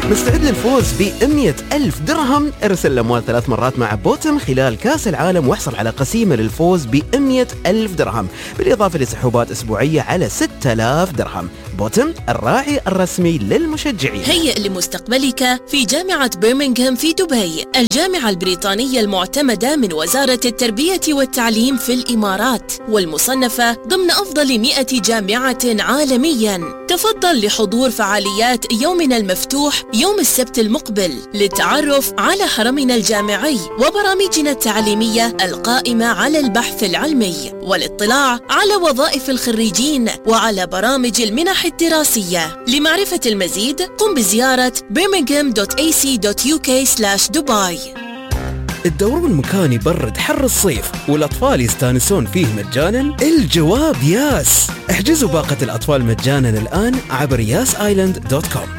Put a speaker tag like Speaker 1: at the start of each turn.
Speaker 1: مستعد للفوز ب100,000 درهم؟ ارسل الأموال 3 مرات مع بوتم خلال كأس العالم واحصل على قسيمة للفوز ب100,000 درهم بالإضافة لسحوبات أسبوعية على 6,000 درهم. بوتم الراعي الرسمي للمشجعين.
Speaker 2: هيئ لمستقبلك في جامعة برمنغهام في دبي، الجامعة البريطانية المعتمدة من وزارة التربية والتعليم في الإمارات، والمصنفة ضمن أفضل 100 جامعة عالميا. تفضل لحضور فعاليات يومنا المفتوح يوم السبت المقبل للتعرف على حرمنا الجامعي وبرامجنا التعليمية القائمة على البحث العلمي، والاطلاع على وظائف الخريجين وعلى برامج المنح الدراسية. لمعرفة المزيد قم بزيارة birmingham.ac.uk/دبي.
Speaker 1: الدورون المكان يبرد حر الصيف والأطفال يستانسون فيه مجانا؟ الجواب ياس. احجزوا باقة الأطفال مجانا الآن عبر yasisland.com.